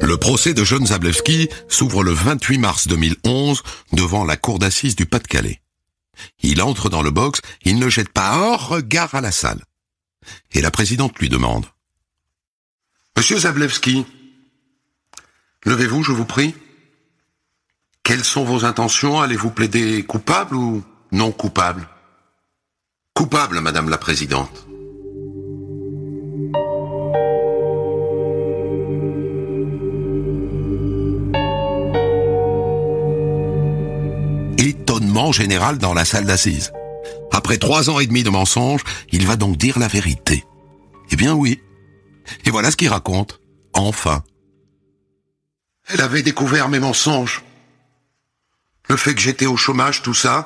Le procès de John Zablewski s'ouvre le 28 mars 2011 devant la cour d'assises du Pas-de-Calais. Il entre dans le box, il ne jette pas un regard à la salle. Et la présidente lui demande: « Monsieur Zablewski, levez-vous, je vous prie. Quelles sont vos intentions? Allez-vous plaider coupable ou non coupable ?» « Coupable, Madame la Présidente. » Étonnement général dans la salle d'assises. Après 3 ans et demi de mensonges, il va donc dire la vérité. Eh bien oui. Et voilà ce qu'il raconte. Enfin. Elle avait découvert mes mensonges. Le fait que j'étais au chômage, tout ça.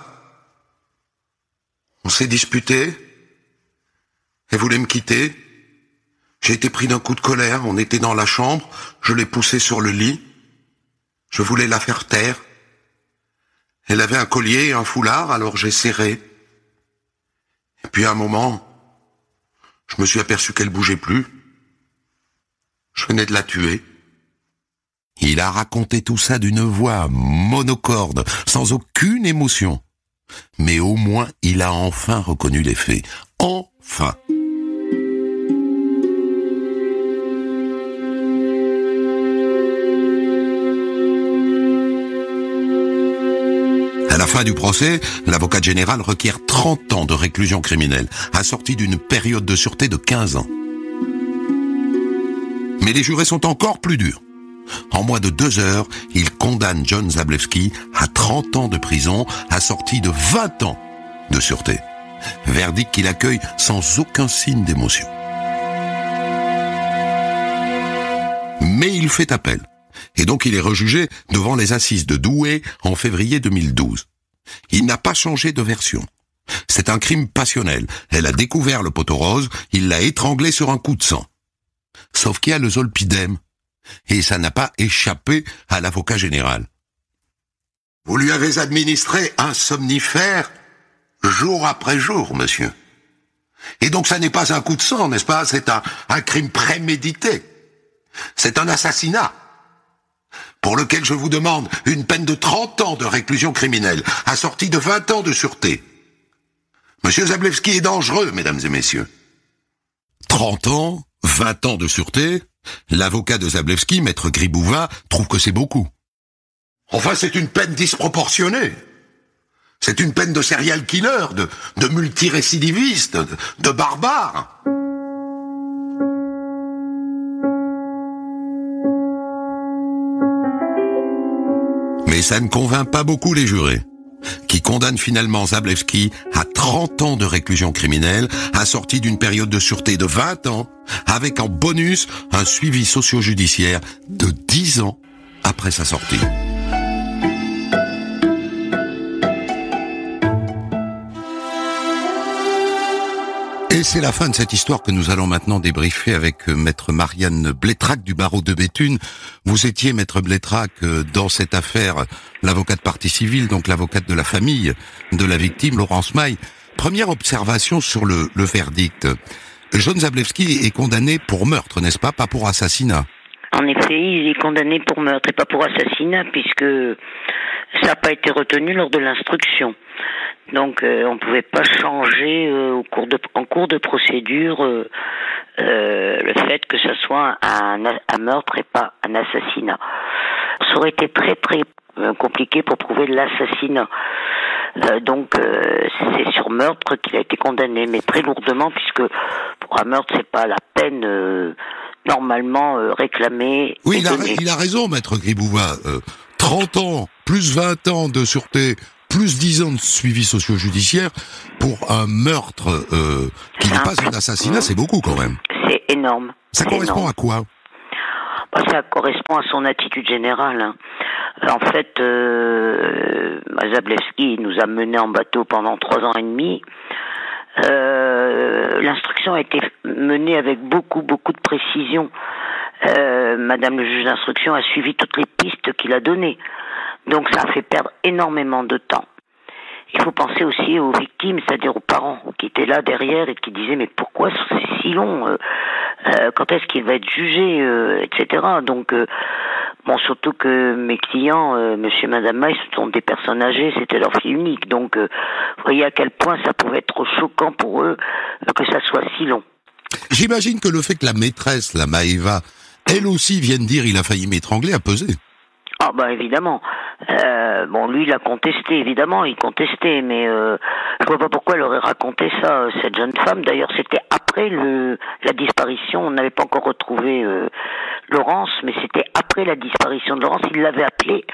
On s'est disputé. Elle voulait me quitter. J'ai été pris d'un coup de colère. On était dans la chambre. Je l'ai poussée sur le lit. Je voulais la faire taire. Elle avait un collier et un foulard, alors j'ai serré. Et puis à un moment, je me suis aperçu qu'elle bougeait plus. Je venais de la tuer. Il a raconté tout ça d'une voix monocorde, sans aucune émotion. Mais au moins, il a enfin reconnu les faits. Enfin. À la fin du procès, l'avocat général requiert 30 ans de réclusion criminelle, assorti d'une période de sûreté de 15 ans. Mais les jurés sont encore plus durs. En moins de 2 heures, ils condamnent John Zablewski à 30 ans de prison, assorti de 20 ans de sûreté. Verdict qu'il accueille sans aucun signe d'émotion. Mais il fait appel. Et donc il est rejugé devant les assises de Douai en février 2012. Il n'a pas changé de version. C'est un crime passionnel. Elle a découvert le poteau rose, il l'a étranglé sur un coup de sang. Sauf qu'il y a le zolpidem. Et ça n'a pas échappé à l'avocat général. Vous lui avez administré un somnifère jour après jour, monsieur. Et donc ça n'est pas un coup de sang, n'est-ce pas? C'est un crime prémédité. C'est un assassinat. Pour lequel je vous demande une peine de 30 ans de réclusion criminelle, assortie de 20 ans de sûreté. Monsieur Zablewski est dangereux, mesdames et messieurs. 30 ans, 20 ans de sûreté, l'avocat de Zablewski, maître Gribouva, trouve que c'est beaucoup. Enfin, c'est une peine disproportionnée. C'est une peine de serial killer, de multirécidiviste, de barbare. Mais ça ne convainc pas beaucoup les jurés, qui condamnent finalement Zablewski à 30 ans de réclusion criminelle, assorti d'une période de sûreté de 20 ans, avec en bonus un suivi socio-judiciaire de 10 ans après sa sortie. Et c'est la fin de cette histoire que nous allons maintenant débriefer avec maître Marianne Blétrac du barreau de Béthune. Vous étiez, maître Blétrac, dans cette affaire, l'avocate partie civile, donc l'avocate de la famille de la victime, Laurence Maille. Première observation sur le verdict. John Zablewski est condamné pour meurtre, n'est-ce pas? Pas pour assassinat. En effet, il est condamné pour meurtre et pas pour assassinat, puisque ça n'a pas été retenu lors de l'instruction. Donc on pouvait pas changer en cours de procédure le fait que ça soit un meurtre et pas un assassinat. Ça aurait été très très compliqué pour prouver l'assassinat. Donc c'est sur meurtre qu'il a été condamné, mais très lourdement, puisque pour un meurtre c'est pas la peine normalement réclamée. Oui, il a raison, maître Gribouva. 30 ans plus 20 ans de sûreté plus 10 ans de suivi socio-judiciaire pour un meurtre qui n'est pas un assassinat, c'est beaucoup quand même. C'est énorme. Ça correspond à quoi? Ça correspond à son attitude générale. Hein. En fait, Zablewski nous a menés en bateau pendant 3 ans et demi. L'instruction a été menée avec beaucoup de précision. Madame le juge d'instruction a suivi toutes les pistes qu'il a données. Donc ça a fait perdre énormément de temps. il faut penser aussi aux victimes, c'est-à-dire aux parents qui étaient là derrière et qui disaient mais pourquoi c'est si long, quand est-ce qu'il va être jugé, etc. Donc bon, surtout que mes clients, monsieur et madame Maïs, sont des personnes âgées, c'était leur fille unique. Donc vous voyez à quel point ça pouvait être choquant pour eux que ça soit si long. J'imagine que le fait que la maîtresse, la Maëva, elle aussi vienne dire il a failli m'étrangler a pesé. Ah bah évidemment. Bon, lui il a contesté, évidemment, il contestait, mais je vois pas pourquoi elle aurait raconté ça, cette jeune femme. D'ailleurs, c'était après la disparition, on n'avait pas encore retrouvé Laurence, mais c'était après la disparition de Laurence, il l'avait appelée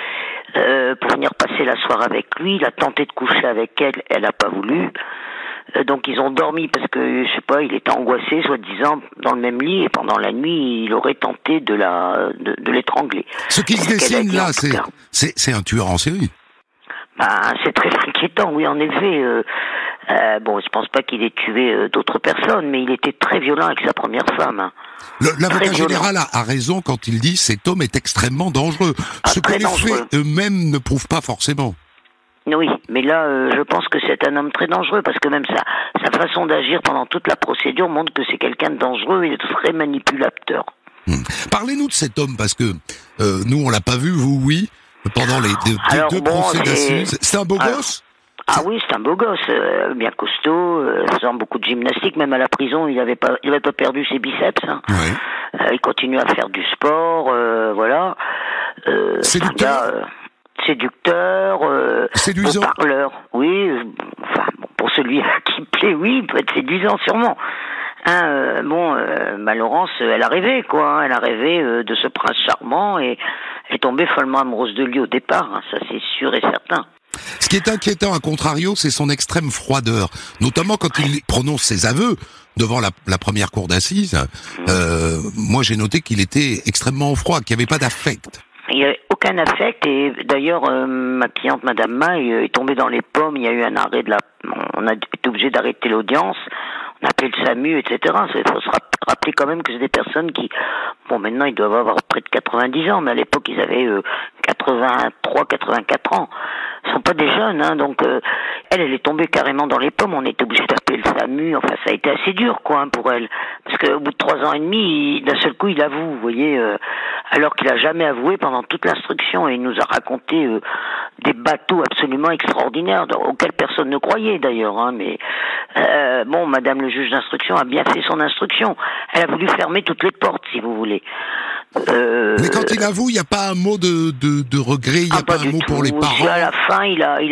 pour venir passer la soirée avec lui, il a tenté de coucher avec elle, elle n'a pas voulu. Donc ils ont dormi parce que, je sais pas, il était angoissé, soi-disant, dans le même lit, et pendant la nuit, il aurait tenté de l'étrangler. Ce qui se dessine là, c'est un tueur en série. Ben, c'est très inquiétant, oui, en effet. Bon, je pense pas qu'il ait tué d'autres personnes, mais il était très violent avec sa première femme. Hein. L'avocat général a raison quand il dit cet homme est extrêmement dangereux. Ce que les faits eux-mêmes ne prouvent pas forcément. Oui, mais là, je pense que c'est un homme très dangereux, parce que même sa façon d'agir pendant toute la procédure montre que c'est quelqu'un de dangereux et de très manipulateur. Parlez-nous de cet homme, parce que nous, on l'a pas vu, vous, oui, pendant les deux procès d'assises. C'est un beau gosse ? Ah oui, c'est un beau gosse, bien costaud, faisant beaucoup de gymnastique. Même à la prison, il avait pas perdu ses biceps. Hein. Ouais. Il continue à faire du sport, voilà. Séducteur. Séducteur, séduisant. Parleur, oui. Enfin, bon, pour celui qui plaît, oui, il peut être séduisant sûrement. Hein, Laurence, elle a rêvé, quoi. Hein, elle a rêvé de ce prince charmant et elle est tombée follement amoureuse de lui au départ. Hein, ça, c'est sûr et certain. Ce qui est inquiétant, à contrario, c'est son extrême froideur, notamment quand il prononce ses aveux devant la première cour d'assises. Moi, j'ai noté qu'il était extrêmement froid, qu'il n'y avait pas d'affect. Il n'y avait aucun affect, et d'ailleurs, ma cliente, Madame Maille, est tombée dans les pommes. Il y a eu un arrêt on a été obligé d'arrêter l'audience. On a appelé le SAMU, etc. Il faut se rappeler quand même que c'est des personnes qui, bon, maintenant ils doivent avoir près de 90 ans, mais à l'époque ils avaient 83, 84 ans. Ils sont pas des jeunes, hein, donc elle est tombée carrément dans les pommes. On était obligé d'appeler le SAMU. Enfin, ça a été assez dur, quoi, hein, pour elle, parce qu'au bout de 3 ans et demi, d'un seul coup, il avoue, vous voyez, alors qu'il a jamais avoué pendant toute l'instruction, et il nous a raconté des bateaux absolument extraordinaires auxquels personne ne croyait d'ailleurs, hein, mais bon, Madame le juge d'instruction a bien fait son instruction. Elle a voulu fermer toutes les portes, si vous voulez. Mais quand il avoue, il n'y a pas un mot de regret, il n'y a pas un mot pour les parents. À la fin, il a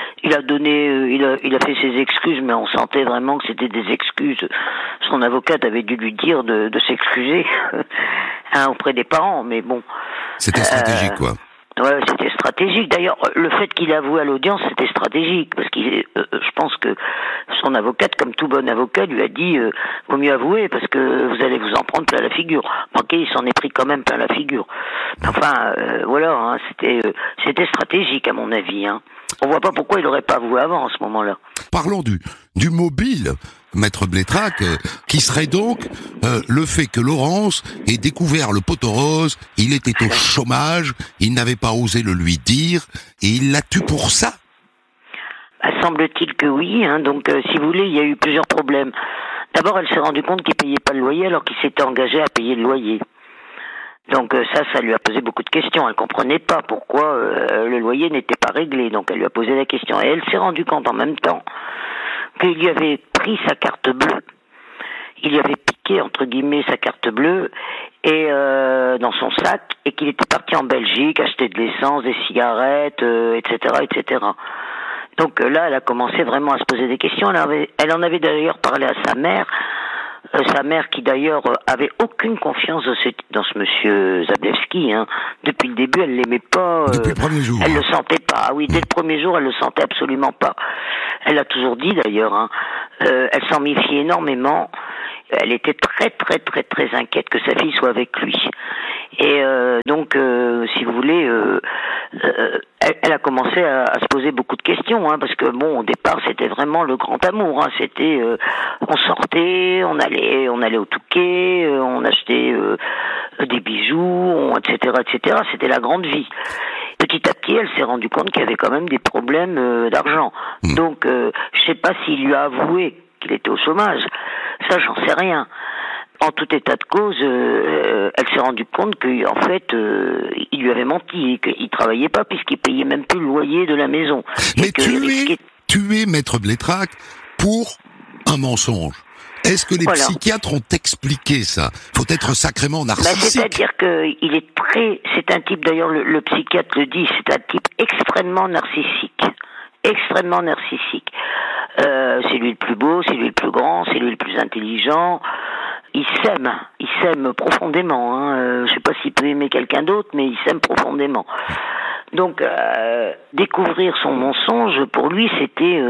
fait ses excuses, mais on sentait vraiment que c'était des excuses. Son avocate avait dû lui dire de s'excuser auprès des parents, mais bon. C'était stratégique, quoi. Ouais, c'était stratégique. D'ailleurs, le fait qu'il avoue à l'audience, c'était stratégique, parce je pense que son avocate, comme tout bon avocat, lui a dit vaut mieux avouer, parce que vous allez vous en prendre plein la figure. Ok, il s'en est pris quand même plein la figure. Enfin, voilà, hein, c'était stratégique à mon avis. Hein. On voit pas pourquoi il aurait pas avoué avant, à ce moment-là. Parlons du mobile, Maître Blétrac, qui serait donc le fait que Laurence ait découvert le poteau rose, il était au chômage, il n'avait pas osé le lui dire, et il l'a tué pour ça. Semble-t-il que oui, hein, donc si vous voulez, il y a eu plusieurs problèmes. D'abord, elle s'est rendue compte qu'il payait pas le loyer alors qu'il s'était engagé à payer le loyer. Donc ça lui a posé beaucoup de questions. Elle comprenait pas pourquoi le loyer n'était pas réglé. Donc elle lui a posé la question. Et elle s'est rendue compte en même temps qu'il lui avait pris sa carte bleue. Il lui avait piqué, entre guillemets, sa carte bleue et dans son sac, et qu'il était parti en Belgique acheter de l'essence, des cigarettes, etc., etc. Donc là, elle a commencé vraiment à se poser des questions. Elle en avait d'ailleurs parlé à sa mère. Sa mère qui d'ailleurs avait aucune confiance dans ce monsieur Zablewski. Hein. Depuis le début, elle l'aimait pas. Depuis le premier jour. Elle le sentait pas. Ah oui, dès le premier jour, elle le sentait absolument pas. Elle l'a toujours dit d'ailleurs. Hein. Elle s'en méfiait énormément. Elle était très très très très inquiète que sa fille soit avec lui. Et donc, si vous voulez, elle a commencé à se poser beaucoup de questions, hein, parce que bon, au départ, c'était vraiment le grand amour. Hein, c'était, on sortait, on allait au Touquet, on achetait des bijoux, etc., etc. C'était la grande vie. petit à petit, elle s'est rendue compte qu'il y avait quand même des problèmes d'argent. Donc, je sais pas s'il lui a avoué qu'il était au chômage. Ça, j'en sais rien. En tout état de cause, elle s'est rendue compte qu'en fait, il lui avait menti et qu'il travaillait pas puisqu'il payait même plus le loyer de la maison. Mais tu es Maître Blétrac pour un mensonge. Est-ce que les psychiatres ont expliqué ça? Faut être sacrément narcissique. C'est-à-dire que c'est un type, d'ailleurs le psychiatre le dit, c'est un type extrêmement narcissique. Extrêmement narcissique. C'est lui le plus beau, c'est lui le plus grand, c'est lui le plus intelligent. Il s'aime profondément. Je sais pas s'il peut aimer quelqu'un d'autre, mais il s'aime profondément. Donc, découvrir son mensonge, pour lui, c'était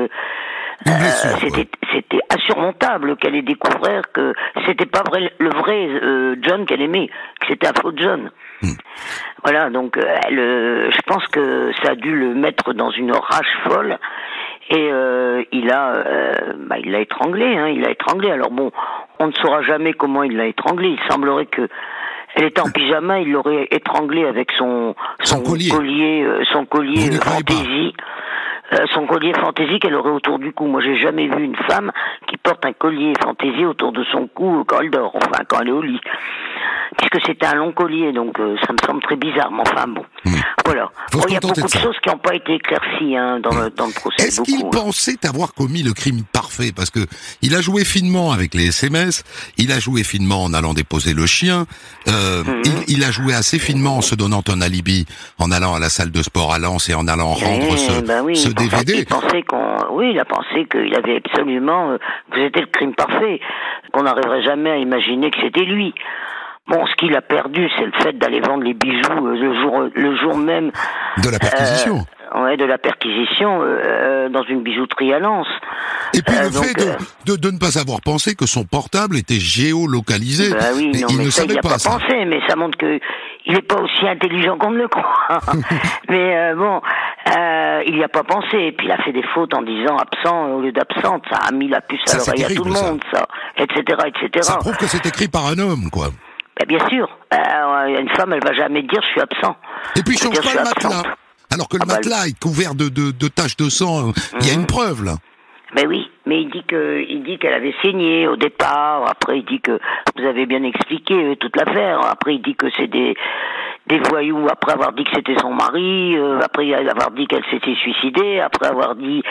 insurmontable qu'elle ait découvert que c'était pas le vrai John qu'elle aimait, que c'était un faux John. Voilà, donc je pense que ça a dû le mettre dans une rage folle. Et il l'a étranglé, il l'a étranglé. Alors bon, on ne saura jamais comment il l'a étranglé. Il semblerait que elle était en pyjama, il l'aurait étranglé avec son collier fantaisie. Son collier fantaisie qu'elle aurait autour du cou. Moi, j'ai jamais vu une femme qui porte un collier fantaisie autour de son cou quand elle dort, enfin quand elle est au lit. Puisque c'était un long collier, donc ça me semble très bizarre, mais enfin bon. Voilà. Il y a beaucoup de choses qui n'ont pas été éclaircies dans le procès. Est-ce qu'il pensait avoir commis le crime parfait? Parce que il a joué finement avec les SMS, il a joué finement en allant déposer le chien, il a joué assez finement en se donnant un alibi, en allant à la salle de sport à Lens et en allant rendre ce DVD. Il a pensé qu'il avait absolument que c'était le crime parfait, qu'on n'arriverait jamais à imaginer que c'était lui. Bon, ce qu'il a perdu, c'est le fait d'aller vendre les bijoux le jour même de la perquisition. De la perquisition dans une bijouterie à Lens. Et puis le fait de ne pas avoir pensé que son portable était géolocalisé. Il ne savait pas ça. Pensé, mais ça montre que il n'est pas aussi intelligent qu'on ne le croit. Mais il n'y a pas pensé. Et puis il a fait des fautes en disant absent au lieu d'absente. Ça a mis la puce à l'oreille à tout le monde, ça, etc., etc. Ça prouve que c'est écrit par un homme, quoi. Bien sûr. Une femme, elle va jamais dire je suis absent. Et puis change pas le matelas. Alors que le matelas est couvert de taches de sang. Il y a une preuve, là. Ben oui, mais il dit qu'elle avait saigné au départ. Après, il dit que vous avez bien expliqué toute l'affaire. Après, il dit que c'est des voyous. Après avoir dit que c'était son mari. Après avoir dit qu'elle s'était suicidée. Après avoir dit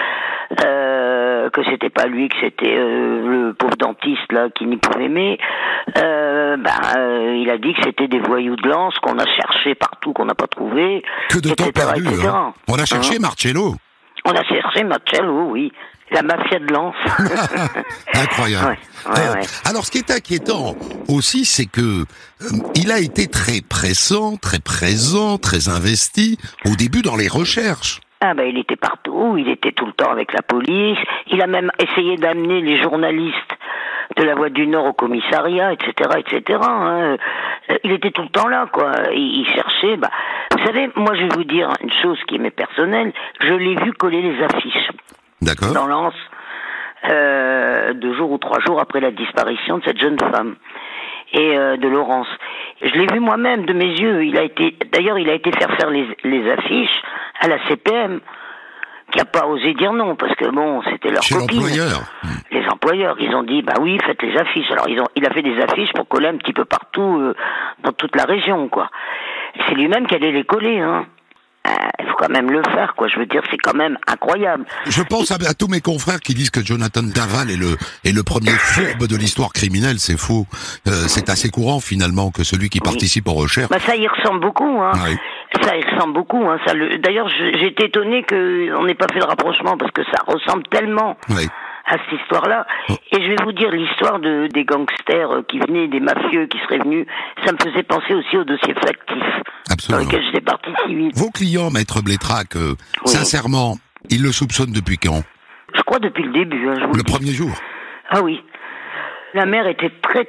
que c'était pas lui, que c'était le pauvre dentiste là qui n'y pouvait aimer. Il a dit que c'était des voyous de Lens qu'on a cherché partout, qu'on n'a pas trouvé. Que de temps perdu. On a cherché Marcello. On a cherché Marcello, oui. La mafia de Lens. Incroyable. Ouais. Alors, ce qui est inquiétant aussi, c'est que il a été très pressant, très présent, très investi au début dans les recherches. Il était partout, il était tout le temps avec la police. Il a même essayé d'amener les journalistes de la Voix du Nord au commissariat, etc., etc. Il était tout le temps là, quoi. Il cherchait. Vous savez, moi, je vais vous dire une chose qui m'est personnelle. Je l'ai vu coller les affiches. D'accord. Dans Lens, 2 jours ou 3 jours après la disparition de cette jeune femme et de Laurence. Je l'ai vu moi-même de mes yeux. Il a été faire les affiches à la CPM, qui a pas osé dire non parce que bon, c'était leur copine. Les employeurs, ils ont dit oui, faites les affiches. Alors il a fait des affiches pour coller un petit peu partout dans toute la région, quoi. C'est lui-même qui allait les coller, il faut quand même le faire, quoi. Je veux dire, c'est quand même incroyable. Je pense à tous mes confrères qui disent que Jonathan Daval est le premier fourbe de l'histoire criminelle. C'est faux. C'est assez courant, finalement, que celui qui participe aux recherches. Ça y ressemble beaucoup, Oui. Ça y ressemble beaucoup, D'ailleurs, j'ai été étonné qu'on n'ait pas fait le rapprochement, parce que ça ressemble tellement à cette histoire-là. Et je vais vous dire, l'histoire des gangsters qui venaient, des mafieux qui seraient venus, ça me faisait penser aussi au dossier factif. Absolument. Dans lequel j'étais partie civile. Vos clients, Maître Blétrac, sincèrement, ils le soupçonnent depuis quand? Je crois depuis le début. Le premier jour? Ah oui. La mère était très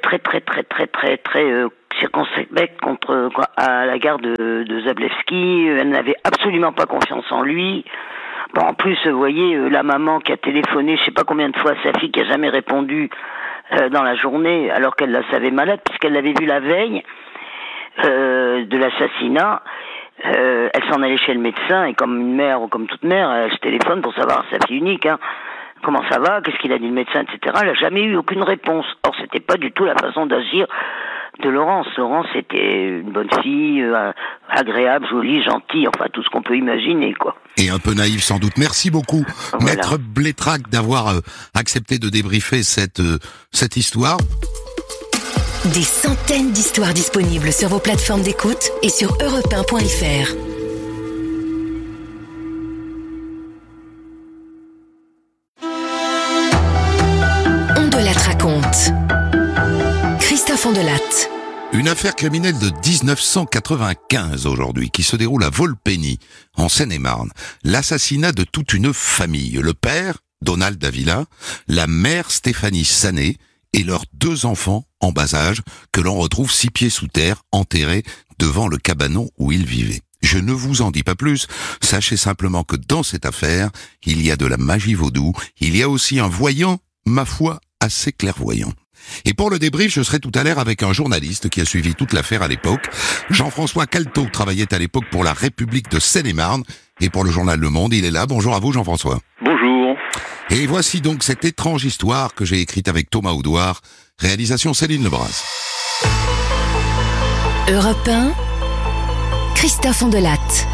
circonspecte à la gare de Zablewski. Elle n'avait absolument pas confiance en lui. Bon, en plus, vous voyez, la maman qui a téléphoné, je sais pas combien de fois à sa fille, qui a jamais répondu dans la journée, alors qu'elle la savait malade, puisqu'elle l'avait vue la veille de l'assassinat. Elle s'en allait chez le médecin et comme une mère ou comme toute mère, elle se téléphone pour savoir sa fille unique. Comment ça va, qu'est-ce qu'il a dit le médecin, etc. Elle n'a jamais eu aucune réponse. Or, c'était pas du tout la façon d'agir de Laurence. Laurence était une bonne fille, agréable, jolie, gentille, enfin tout ce qu'on peut imaginer, quoi. Et un peu naïve sans doute. Merci beaucoup, Voilà. Maître Blétrac, d'avoir accepté de débriefer cette histoire. Des centaines d'histoires disponibles sur vos plateformes d'écoute et sur europe1.fr. On de la raconte. Christophe Ondelatte. Une affaire criminelle de 1995 aujourd'hui, qui se déroule à Volpeni, en Seine-et-Marne. L'assassinat de toute une famille. Le père, Donald Davila, la mère, Stéphanie Sané, et leurs 2 enfants en bas âge, que l'on retrouve 6 pieds sous terre, enterrés devant le cabanon où ils vivaient. Je ne vous en dis pas plus, sachez simplement que dans cette affaire, il y a de la magie vaudou, il y a aussi un voyant, ma foi, assez clairvoyant. Et pour le débrief, je serai tout à l'heure avec un journaliste qui a suivi toute l'affaire à l'époque. Jean-François Calteau travaillait à l'époque pour la République de Seine-et-Marne et pour le journal Le Monde. Il est là. Bonjour à vous, Jean-François. Bonjour. Et voici donc cette étrange histoire que j'ai écrite avec Thomas Audouard. Réalisation Céline Lebras. Europe 1, Christophe Ondelatte.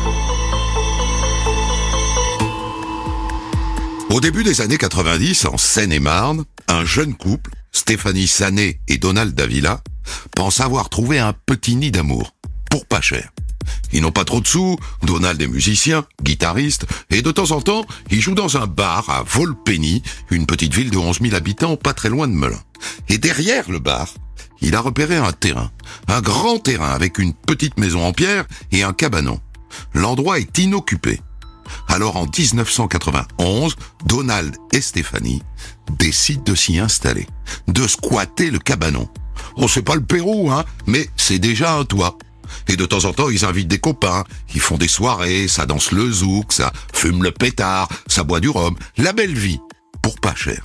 Au début des années 90, en Seine-et-Marne, un jeune couple, Stéphanie Sané et Donald Davila, pense avoir trouvé un petit nid d'amour, pour pas cher. Ils n'ont pas trop de sous, Donald est musicien, guitariste, et de temps en temps, il joue dans un bar à Volpeni, une petite ville de 11 000 habitants, pas très loin de Melun. Et derrière le bar, il a repéré un terrain, un grand terrain avec une petite maison en pierre et un cabanon. L'endroit est inoccupé. Alors en 1991, Donald et Stéphanie décident de s'y installer, de squatter le cabanon. Oh, c'est pas le Pérou, mais c'est déjà un toit. Et de temps en temps, ils invitent des copains, ils font des soirées, ça danse le zouk, ça fume le pétard, ça boit du rhum. La belle vie, pour pas cher.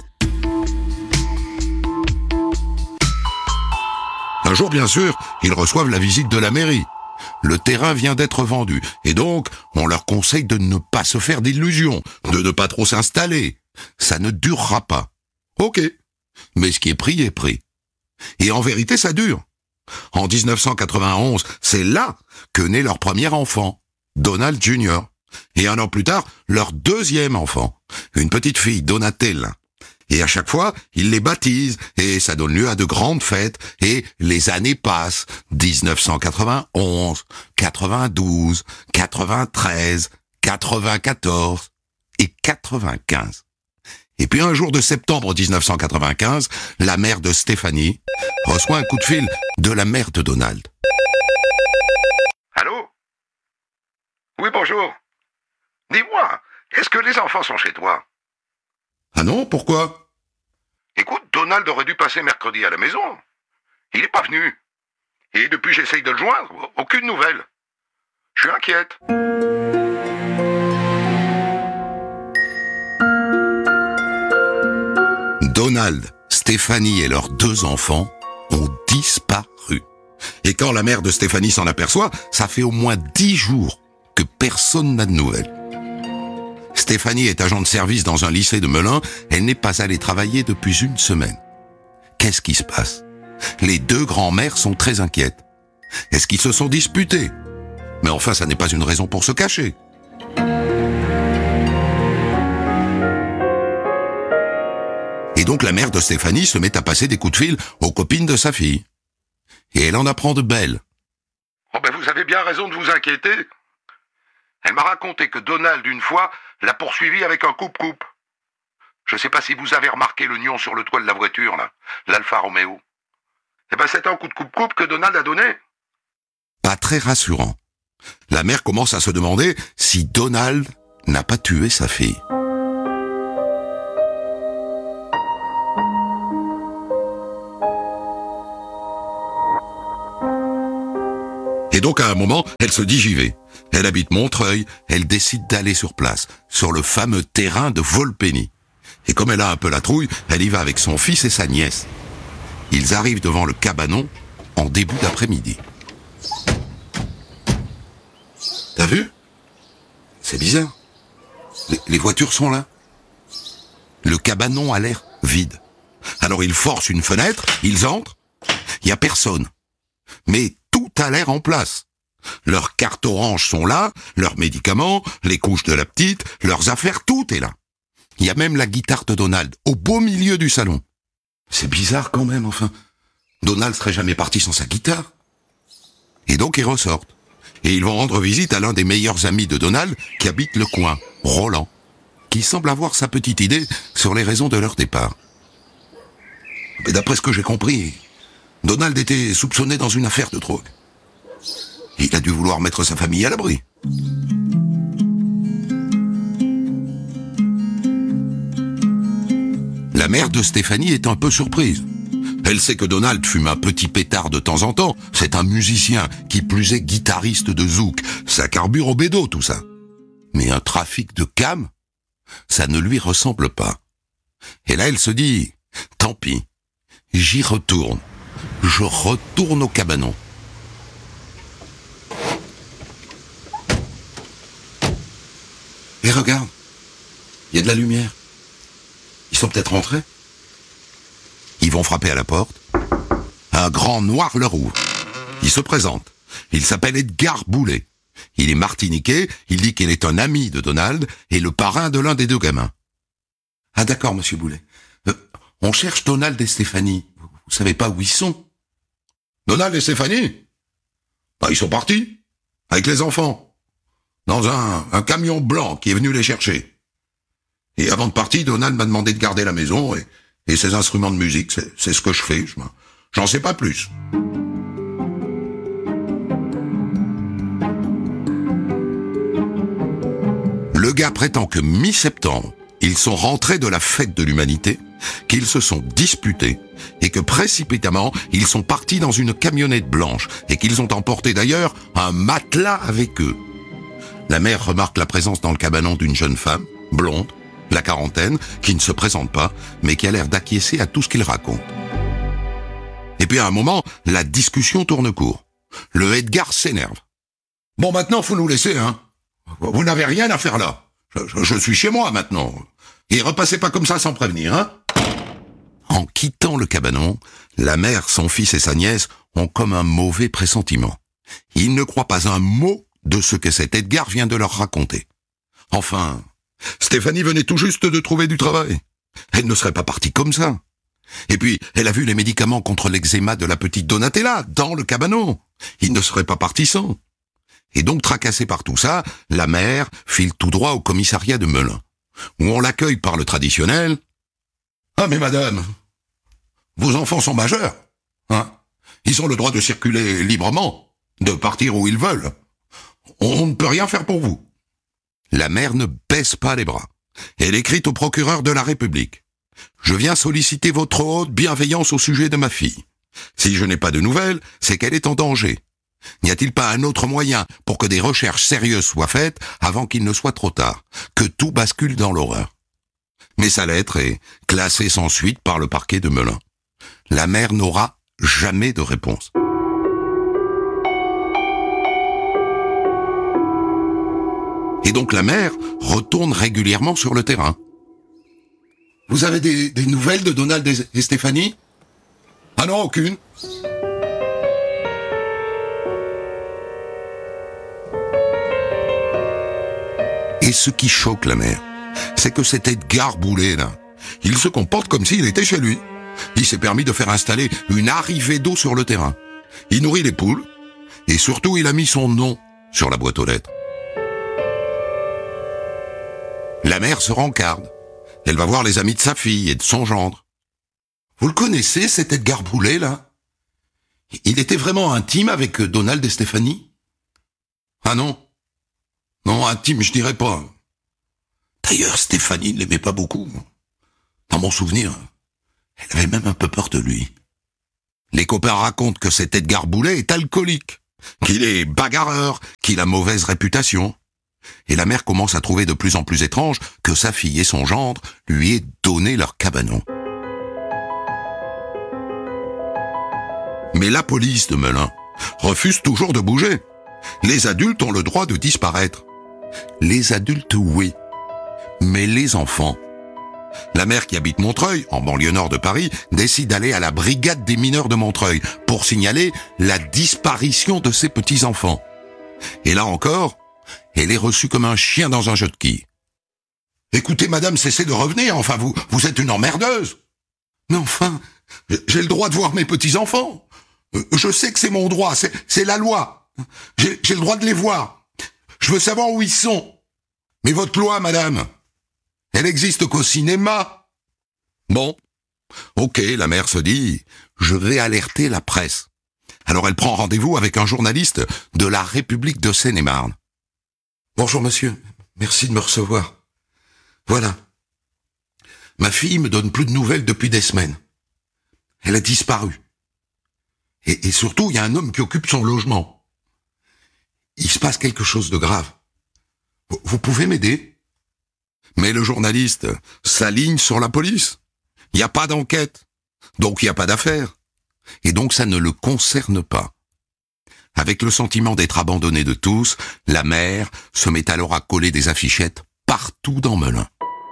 Un jour, bien sûr, ils reçoivent la visite de la mairie. Le terrain vient d'être vendu, et donc, on leur conseille de ne pas se faire d'illusions, de ne pas trop s'installer. Ça ne durera pas. Ok. Mais ce qui est pris est pris. Et en vérité, ça dure. En 1991, c'est là que naît leur premier enfant, Donald Jr. Et 1 an plus tard, leur 2e enfant, une petite fille, Donatelle. Et à chaque fois, ils les baptisent, et ça donne lieu à de grandes fêtes, et les années passent, 1991, 92, 93, 94 et 95. Et puis un jour de septembre 1995, la mère de Stéphanie reçoit un coup de fil de la mère de Donald. Allô? Oui, bonjour. Dis-moi, est-ce que les enfants sont chez toi? Ah non, pourquoi? Écoute, Donald aurait dû passer mercredi à la maison. Il n'est pas venu. Et depuis j'essaye de le joindre, aucune nouvelle. Je suis inquiète. Donald, Stéphanie et leurs 2 enfants ont disparu. Et quand la mère de Stéphanie s'en aperçoit, ça fait au moins 10 jours que personne n'a de nouvelles. Stéphanie est agent de service dans un lycée de Melun. Elle n'est pas allée travailler depuis 1 semaine. Qu'est-ce qui se passe? Les 2 grands-mères sont très inquiètes. Est-ce qu'ils se sont disputés? Mais enfin, ça n'est pas une raison pour se cacher. Et donc la mère de Stéphanie se met à passer des coups de fil aux copines de sa fille. Et elle en apprend de belles. Oh ben vous avez bien raison de vous inquiéter. Elle m'a raconté que Donald, une fois, l'a poursuivi avec un coupe-coupe. Je sais pas si vous avez remarqué le nion sur le toit de la voiture, là, l'Alfa Romeo. Eh ben c'est un coup de coupe-coupe que Donald a donné. Pas très rassurant. La mère commence à se demander si Donald n'a pas tué sa fille. Et donc à un moment, elle se dit j'y vais. Elle habite Montreuil, elle décide d'aller sur place, sur le fameux terrain de Volpeni. Et comme elle a un peu la trouille, elle y va avec son fils et sa nièce. Ils arrivent devant le cabanon en début d'après-midi. vu? C'est bizarre. Les voitures sont là. Le cabanon a l'air vide. Alors ils forcent une fenêtre, ils entrent. Il y a personne. Mais tout a l'air en place. Leurs cartes oranges sont là, leurs médicaments, les couches de la petite, leurs affaires, tout est là. Il y a même la guitare de Donald, au beau milieu du salon. C'est bizarre quand même, enfin. Donald serait jamais parti sans sa guitare. Et donc ils ressortent. Et ils vont rendre visite à l'un des meilleurs amis de Donald qui habite le coin, Roland, qui semble avoir sa petite idée sur les raisons de leur départ. Mais d'après ce que j'ai compris, Donald était soupçonné dans une affaire de drogue. Il a dû vouloir mettre sa famille à l'abri. La mère de Stéphanie est un peu surprise. Elle sait que Donald fume un petit pétard de temps en temps. C'est un musicien, qui plus est guitariste de zouk. Ça carbure au bédo, tout ça. Mais un trafic de cam, ça ne lui ressemble pas. Et là, elle se dit, tant pis, j'y retourne. Je retourne au cabanon. Et regarde, il y a de la lumière. Ils sont peut-être rentrés. Ils vont frapper à la porte. Un grand noir leur ouvre. Il se présente. Il s'appelle Edgar Boulet. Il est martiniquais, il dit qu'il est un ami de Donald et le parrain de l'un des deux gamins. Ah d'accord, monsieur Boulet. On cherche Donald et Stéphanie. Vous savez pas où ils sont? Donald et Stéphanie? Bah, ils sont partis. Avec les enfants. Dans un camion blanc qui est venu les chercher. Et avant de partir, Donald m'a demandé de garder la maison et ses instruments de musique. C'est ce que je fais. J'en sais pas plus. Le gars prétend que mi-septembre, ils sont rentrés de la fête de l'humanité, qu'ils se sont disputés et que précipitamment, ils sont partis dans une camionnette blanche et qu'ils ont emporté d'ailleurs un matelas avec eux. La mère remarque la présence dans le cabanon d'une jeune femme, blonde, la quarantaine, qui ne se présente pas, mais qui a l'air d'acquiescer à tout ce qu'il raconte. Et puis à un moment, la discussion tourne court. Le Edgar s'énerve. « Bon, maintenant, faut nous laisser, hein. Vous n'avez rien à faire là. Je suis chez moi, maintenant. Et repassez pas comme ça sans prévenir, hein. » En quittant le cabanon, la mère, son fils et sa nièce ont comme un mauvais pressentiment. Ils ne croient pas un mot de ce que cet Edgar vient de leur raconter. Enfin, Stéphanie venait tout juste de trouver du travail. Elle ne serait pas partie comme ça. Et puis, elle a vu les médicaments contre l'eczéma de la petite Donatella dans le cabanon. Il ne serait pas parti sans. Et donc, tracassée par tout ça, la mère file tout droit au commissariat de Melun, où on l'accueille par le traditionnel. « Ah, mais madame, vos enfants sont majeurs, hein. Ils ont le droit de circuler librement, de partir où ils veulent. On ne peut rien faire pour vous. » La mère ne baisse pas les bras. Elle écrit au procureur de la République. « Je viens solliciter votre haute bienveillance au sujet de ma fille. Si je n'ai pas de nouvelles, c'est qu'elle est en danger. N'y a-t-il pas un autre moyen pour que des recherches sérieuses soient faites avant qu'il ne soit trop tard, que tout bascule dans l'horreur ?» Mais sa lettre est classée sans suite par le parquet de Melun. La mère n'aura jamais de réponse. Et donc la mère retourne régulièrement sur le terrain. « Vous avez des nouvelles de Donald et Stéphanie ?»« Ah non, aucune. » Et ce qui choque la mère, c'est que cet Edgar Boulet, là, il se comporte comme s'il était chez lui. Il s'est permis de faire installer une arrivée d'eau sur le terrain. Il nourrit les poules, et surtout il a mis son nom sur la boîte aux lettres. La mère se rencarde. Elle va voir les amis de sa fille et de son gendre. « Vous le connaissez, cet Edgar Boulet, là? Il était vraiment intime avec Donald et Stéphanie ?»« Ah non. Non, intime, je dirais pas. D'ailleurs, Stéphanie ne l'aimait pas beaucoup. Dans mon souvenir, elle avait même un peu peur de lui. Les copains racontent que cet Edgar Boulet est alcoolique, qu'il est bagarreur, qu'il a mauvaise réputation. Et la mère commence à trouver de plus en plus étrange que sa fille et son gendre lui aient donné leur cabanon. Mais la police de Melun refuse toujours de bouger. Les adultes ont le droit de disparaître. Les adultes, oui. Mais les enfants... La mère qui habite Montreuil, en banlieue nord de Paris, décide d'aller à la brigade des mineurs de Montreuil pour signaler la disparition de ses petits-enfants. Et là encore, elle est reçue comme un chien dans un jeu de quilles. « Écoutez, madame, cessez de revenir, enfin, vous êtes une emmerdeuse. »« Mais enfin, j'ai le droit de voir mes petits-enfants. Je sais que c'est mon droit, c'est la loi. J'ai le droit de les voir. Je veux savoir où ils sont. Mais votre loi, madame, elle existe qu'au cinéma. » Bon, ok, la mère se dit, je vais alerter la presse. Alors elle prend rendez-vous avec un journaliste de la République de Seine-et-Marne. « Bonjour monsieur, merci de me recevoir. Voilà. Ma fille me donne plus de nouvelles depuis des semaines. Elle a disparu. Et surtout, il y a un homme qui occupe son logement. Il se passe quelque chose de grave. Vous pouvez m'aider ? » Mais le journaliste s'aligne sur la police. Il n'y a pas d'enquête, donc il n'y a pas d'affaire. Et donc ça ne le concerne pas. Avec le sentiment d'être abandonné de tous, la mère se met alors à coller des affichettes partout dans Melun.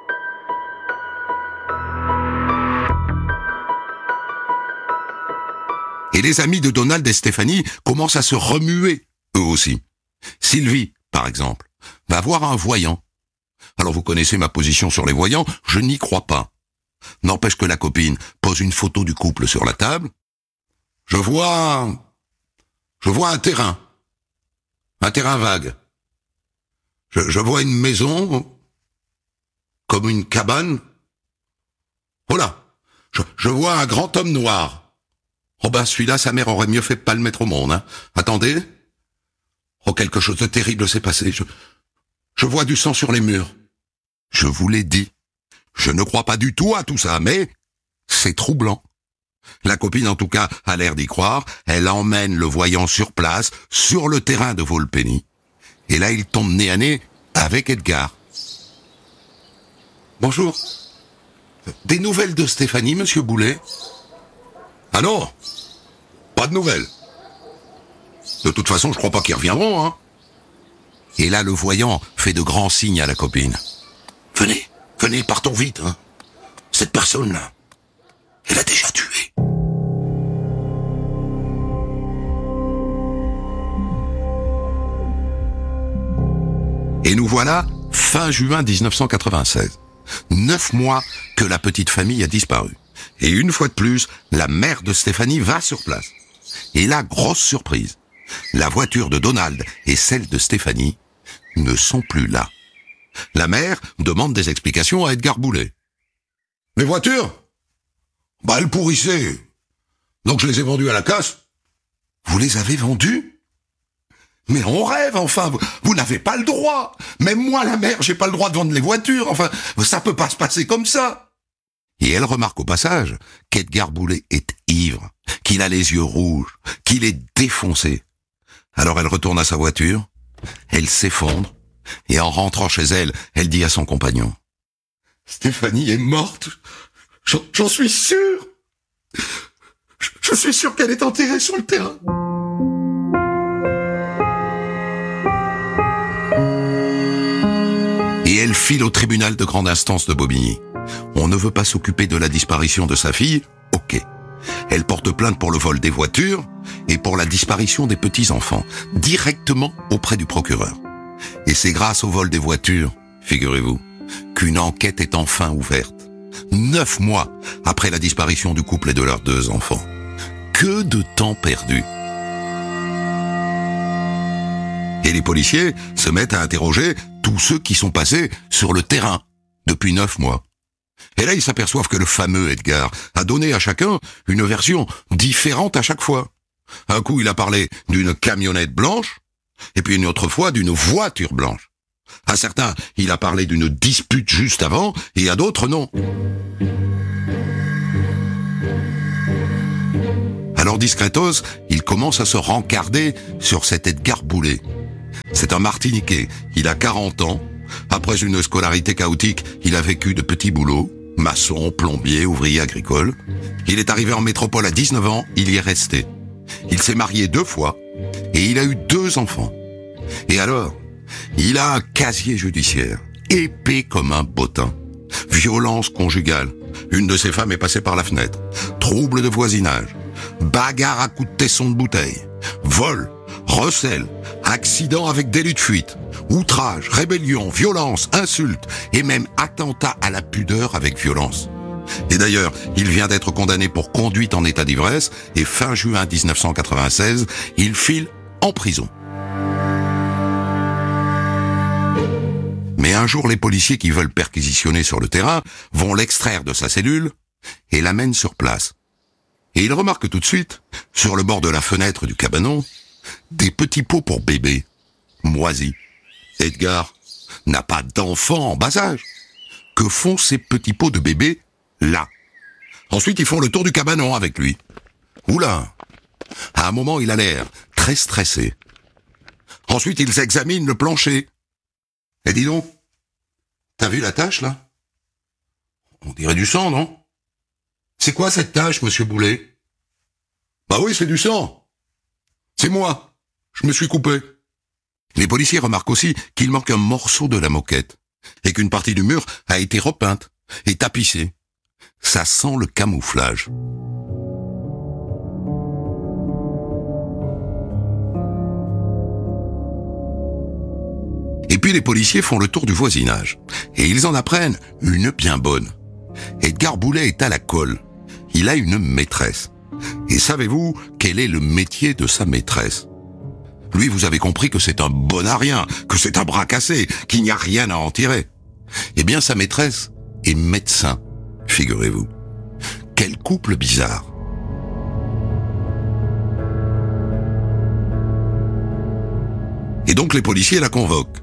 Et les amis de Donald et Stéphanie commencent à se remuer, eux aussi. Sylvie, par exemple, va voir un voyant. Alors vous connaissez ma position sur les voyants, je n'y crois pas. N'empêche que la copine pose une photo du couple sur la table. Je vois un terrain vague. Je vois une maison, comme une cabane. Oh là, je vois un grand homme noir. Oh ben celui-là, sa mère aurait mieux fait de pas le mettre au monde, hein. Attendez. Oh, quelque chose de terrible s'est passé. Je vois du sang sur les murs. Je vous l'ai dit. Je ne crois pas du tout à tout ça, mais c'est troublant. La copine, en tout cas, a l'air d'y croire. Elle emmène le voyant sur place, sur le terrain de Volpeni. Et là, il tombe nez à nez avec Edgar. « Bonjour. Des nouvelles de Stéphanie, monsieur Boulet ?»« Ah non, pas de nouvelles. De toute façon, je crois pas qu'ils reviendront, hein. » Et là, le voyant fait de grands signes à la copine. « Venez, partons vite, hein. Cette personne-là, elle a déjà tué. » Et nous voilà, fin juin 1996. 9 mois que la petite famille a disparu. Et une fois de plus, la mère de Stéphanie va sur place. Et là, grosse surprise. La voiture de Donald et celle de Stéphanie ne sont plus là. La mère demande des explications à Edgar Boulet. « Les voitures ? Bah, elles pourrissaient. Donc je les ai vendues à la casse. »« Vous les avez vendues ? Mais on rêve, enfin, vous n'avez pas le droit. Même moi, la mère, j'ai pas le droit de vendre les voitures. Enfin, ça peut pas se passer comme ça. » Et elle remarque au passage qu'Edgar Boulet est ivre, qu'il a les yeux rouges, qu'il est défoncé. Alors elle retourne à sa voiture, elle s'effondre, et en rentrant chez elle, elle dit à son compagnon: « Stéphanie est morte. J'en suis sûr. Je suis sûr qu'elle est enterrée sur le terrain. » Et elle file au tribunal de grande instance de Bobigny. On ne veut pas s'occuper de la disparition de sa fille, ok. Elle porte plainte pour le vol des voitures et pour la disparition des petits-enfants, directement auprès du procureur. Et c'est grâce au vol des voitures, figurez-vous, qu'une enquête est enfin ouverte. 9 mois après la disparition du couple et de leurs 2 enfants. Que de temps perdu. Et les policiers se mettent à interroger tous ceux qui sont passés sur le terrain depuis 9 mois. Et là, ils s'aperçoivent que le fameux Edgar a donné à chacun une version différente à chaque fois. Un coup, il a parlé d'une camionnette blanche, et puis une autre fois d'une voiture blanche. À certains, il a parlé d'une dispute juste avant, et à d'autres, non. Alors discretos, il commence à se rencarder sur cet Edgar Boulet. C'est un Martiniquais, il a 40 ans. Après une scolarité chaotique, il a vécu de petits boulots, maçon, plombier, ouvrier agricole. Il est arrivé en métropole à 19 ans, il y est resté. Il s'est marié 2 fois et il a eu 2 enfants. Et alors, il a un casier judiciaire, épais comme un bottin. Violence conjugale, une de ses femmes est passée par la fenêtre. Trouble de voisinage, bagarre à coups de tesson de bouteille, vol, recel, accident avec délit de fuite, outrage, rébellion, violence, insulte et même attentat à la pudeur avec violence. Et d'ailleurs, il vient d'être condamné pour conduite en état d'ivresse et fin juin 1996, il file en prison. Mais un jour, les policiers qui veulent perquisitionner sur le terrain vont l'extraire de sa cellule et l'amènent sur place. Et ils remarquent tout de suite, sur le bord de la fenêtre du cabanon, des petits pots pour bébé, moisis. Edgar n'a pas d'enfant en bas âge. Que font ces petits pots de bébé là? Ensuite, ils font le tour du cabanon avec lui. Oula! À un moment, il a l'air très stressé. Ensuite, ils examinent le plancher. Et dis donc, t'as vu la tache, là? On dirait du sang, non? C'est quoi cette tache, monsieur Boulet? Bah oui, c'est du sang. C'est moi. Je me suis coupé. Les policiers remarquent aussi qu'il manque un morceau de la moquette et qu'une partie du mur a été repeinte et tapissée. Ça sent le camouflage. Et puis les policiers font le tour du voisinage. Et ils en apprennent une bien bonne. Edgar Boulet est à la colle. Il a une maîtresse. Et savez-vous quel est le métier de sa maîtresse? Lui, vous avez compris que c'est un bon à rien, que c'est un bras cassé, qu'il n'y a rien à en tirer. Eh bien, sa maîtresse est médecin, figurez-vous. Quel couple bizarre. Et donc les policiers la convoquent.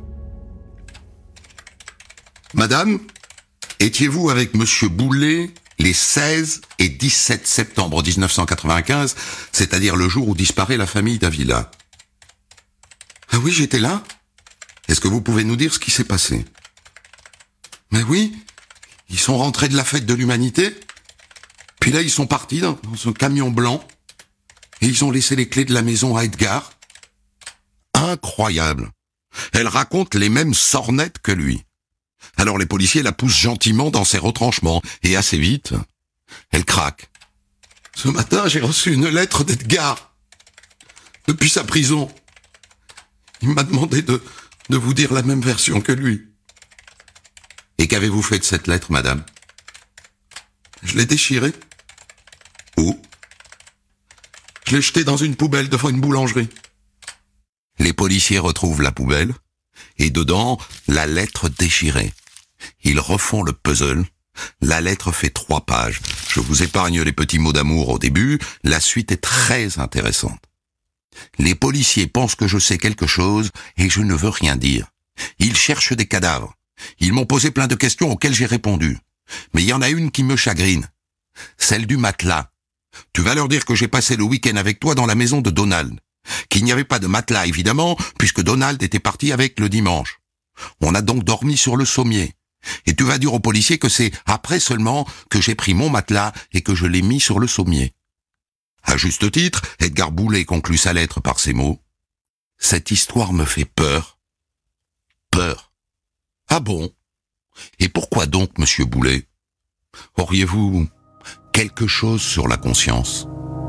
Madame, étiez-vous avec monsieur Boulet les 16 et 17 septembre 1995, c'est-à-dire le jour où disparaît la famille Davila? Ah oui, j'étais là. Est-ce que vous pouvez nous dire ce qui s'est passé? Mais oui, ils sont rentrés de la fête de l'humanité, puis là ils sont partis dans un camion blanc, et ils ont laissé les clés de la maison à Edgar. Incroyable. Elle raconte les mêmes sornettes que lui. Alors les policiers la poussent gentiment dans ses retranchements, et assez vite, elle craque. Ce matin, j'ai reçu une lettre d'Edgar. Depuis sa prison. Il m'a demandé de vous dire la même version que lui. Et qu'avez-vous fait de cette lettre, madame? Je l'ai déchirée. Où? Je l'ai jetée dans une poubelle devant une boulangerie. Les policiers retrouvent la poubelle, et dedans, la lettre déchirée. Ils refont le puzzle. La lettre fait 3 pages. Je vous épargne les petits mots d'amour au début. La suite est très intéressante. Les policiers pensent que je sais quelque chose et je ne veux rien dire. Ils cherchent des cadavres. Ils m'ont posé plein de questions auxquelles j'ai répondu. Mais il y en a une qui me chagrine. Celle du matelas. Tu vas leur dire que j'ai passé le week-end avec toi dans la maison de Donald. Qu'il n'y avait pas de matelas, évidemment, puisque Donald était parti avec le dimanche. On a donc dormi sur le sommier. Et tu vas dire aux policiers que c'est après seulement que j'ai pris mon matelas et que je l'ai mis sur le sommier. À juste titre, Edgar Boulet conclut sa lettre par ces mots. Cette histoire me fait peur. Peur. Ah bon? Et pourquoi donc, monsieur Boulet? Auriez-vous quelque chose sur la conscience?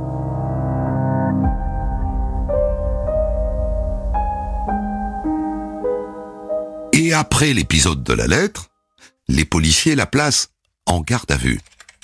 Et après l'épisode de la lettre, les policiers la placent en garde à vue.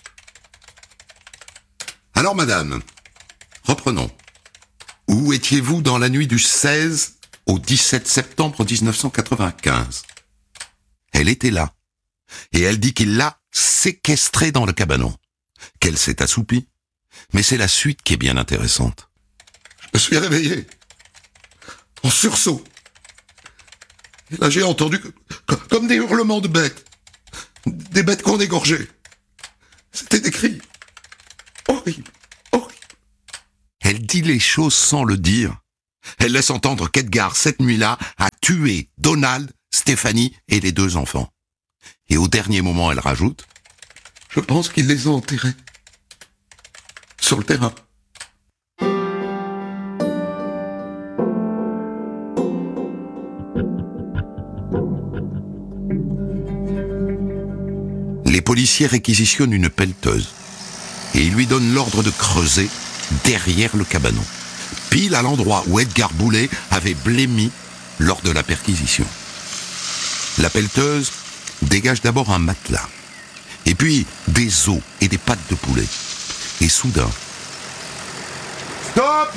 Alors madame, reprenons. Où étiez-vous dans la nuit du 16 au 17 septembre 1995? Elle était là. Et elle dit qu'il l'a séquestrée dans le cabanon. Qu'elle s'est assoupie. Mais c'est la suite qui est bien intéressante. Je me suis réveillé. En sursaut. Et là j'ai entendu comme des hurlements de bêtes. Des bêtes qu'on égorgeait. C'était des cris. Horrible, horrible. Elle dit les choses sans le dire. Elle laisse entendre qu'Edgar, cette nuit-là, a tué Donald, Stéphanie et les 2 enfants. Et au dernier moment, elle rajoute « Je pense qu'ils les ont enterrés. Sur le terrain. » les policiers réquisitionnent une pelleteuse et ils lui donnent l'ordre de creuser derrière le cabanon, pile à l'endroit où Edgar Boulet avait blêmi lors de la perquisition. La pelleteuse dégage d'abord un matelas, et puis des os et des pattes de poulet. Et soudain... Stop!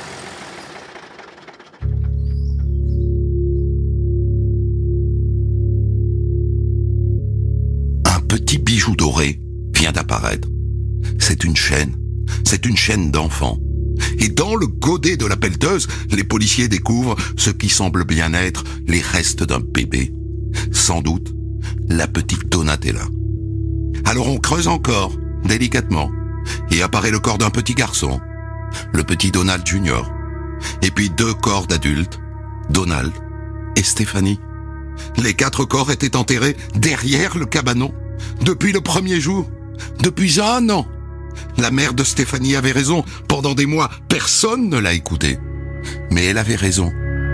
Un petit bijou doré vient d'apparaître. C'est une chaîne d'enfant. Et dans le godet de la pelleteuse, les policiers découvrent ce qui semble bien être les restes d'un bébé. Sans doute, la petite Donatella. Alors on creuse encore, délicatement, et apparaît le corps d'un petit garçon, le petit Donald Junior. Et puis 2 corps d'adultes, Donald et Stéphanie. Les 4 corps étaient enterrés derrière le cabanon, depuis le premier jour, depuis 1 an. La mère de Stéphanie avait raison. Pendant des mois, personne ne l'a écoutée. Mais elle avait raison.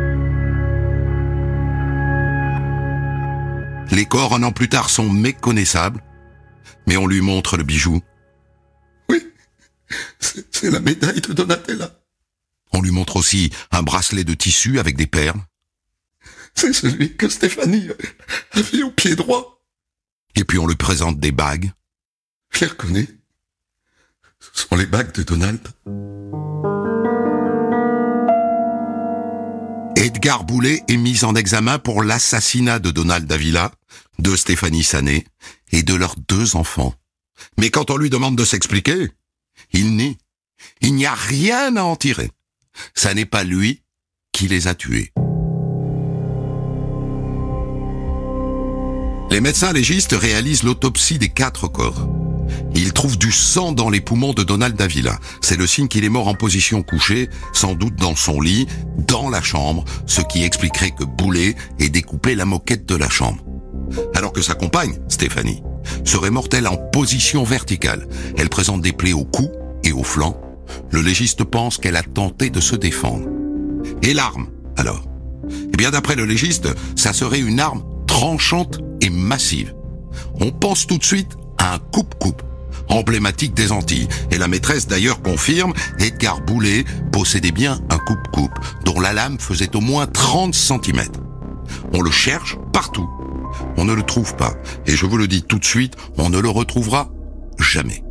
Les corps, 1 an plus tard, sont méconnaissables. Mais on lui montre le bijou. Oui, c'est la médaille de Donatella. On lui montre aussi un bracelet de tissu avec des perles. C'est celui que Stéphanie avait au pied droit. Et puis on lui présente des bagues. Je les reconnais. Ce sont les bagues de Donald. Edgar Boulet est mis en examen pour l'assassinat de Donald Davila, de Stéphanie Sané et de leurs 2 enfants. Mais quand on lui demande de s'expliquer, il nie. Il n'y a rien à en tirer. Ça n'est pas lui qui les a tués. Les médecins légistes réalisent l'autopsie des 4 corps. Ils trouvent du sang dans les poumons de Donald Davila. C'est le signe qu'il est mort en position couchée, sans doute dans son lit, dans la chambre, ce qui expliquerait que Boulet ait découpé la moquette de la chambre. Alors que sa compagne, Stéphanie, serait morte elle en position verticale. Elle présente des plaies au cou et au flanc. Le légiste pense qu'elle a tenté de se défendre. Et l'arme, alors? Eh bien, d'après le légiste, ça serait une arme tranchante et massive. On pense tout de suite à un coupe-coupe, emblématique des Antilles. Et la maîtresse d'ailleurs confirme, Edgar Boulet possédait bien un coupe-coupe, dont la lame faisait au moins 30 cm. On le cherche partout. On ne le trouve pas. Et je vous le dis tout de suite, on ne le retrouvera jamais.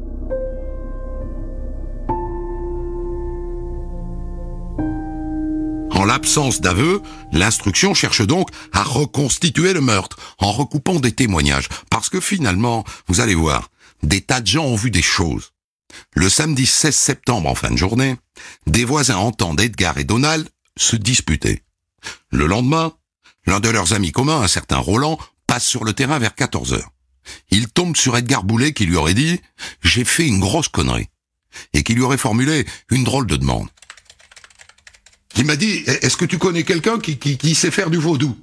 En l'absence d'aveu, l'instruction cherche donc à reconstituer le meurtre en recoupant des témoignages. Parce que finalement, vous allez voir, des tas de gens ont vu des choses. Le samedi 16 septembre en fin de journée, des voisins entendent Edgar et Donald se disputer. Le lendemain, l'un de leurs amis communs, un certain Roland, passe sur le terrain vers 14h. Il tombe sur Edgar Boulet qui lui aurait dit « J'ai fait une grosse connerie » et qui lui aurait formulé une drôle de demande. Il m'a dit, est-ce que tu connais quelqu'un qui sait faire du vaudou?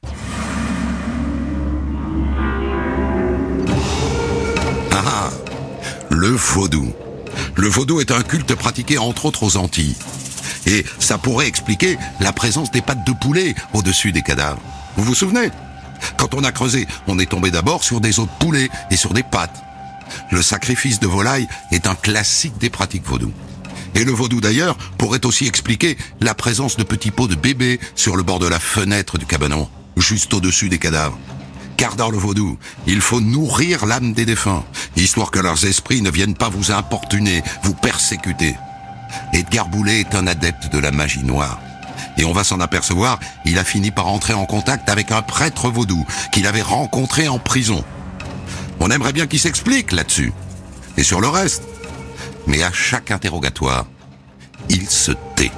Ah, le vaudou. Le vaudou est un culte pratiqué entre autres aux Antilles. Et ça pourrait expliquer la présence des pattes de poulet au-dessus des cadavres. Vous vous souvenez? Quand on a creusé, on est tombé d'abord sur des os de poulet et sur des pattes. Le sacrifice de volaille est un classique des pratiques vaudou. Et le vaudou d'ailleurs pourrait aussi expliquer la présence de petits pots de bébés sur le bord de la fenêtre du cabanon, juste au-dessus des cadavres. Car dans le vaudou, il faut nourrir l'âme des défunts, histoire que leurs esprits ne viennent pas vous importuner, vous persécuter. Edgar Boulet est un adepte de la magie noire. Et on va s'en apercevoir, il a fini par entrer en contact avec un prêtre vaudou qu'il avait rencontré en prison. On aimerait bien qu'il s'explique là-dessus. Et sur le reste. Mais à chaque interrogatoire, il se tait.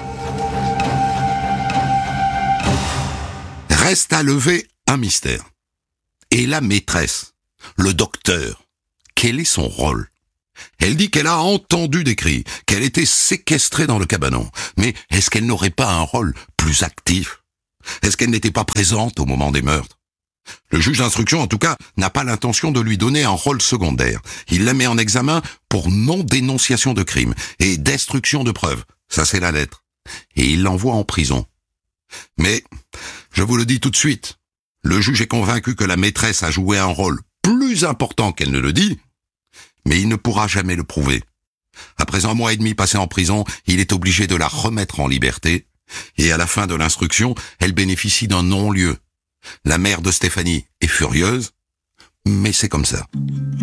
Reste à lever un mystère. Et la maîtresse, le docteur, quel est son rôle? Elle dit qu'elle a entendu des cris, qu'elle était séquestrée dans le cabanon. Mais est-ce qu'elle n'aurait pas un rôle plus actif? Est-ce qu'elle n'était pas présente au moment des meurtres? Le juge d'instruction, en tout cas, n'a pas l'intention de lui donner un rôle secondaire. Il la met en examen pour non-dénonciation de crime et destruction de preuves. Ça, c'est la lettre. Et il l'envoie en prison. Mais, je vous le dis tout de suite, le juge est convaincu que la maîtresse a joué un rôle plus important qu'elle ne le dit, mais il ne pourra jamais le prouver. Après 1 mois et demi passé en prison, il est obligé de la remettre en liberté, et à la fin de l'instruction, elle bénéficie d'un non-lieu. La mère de Stéphanie est furieuse, mais c'est comme ça.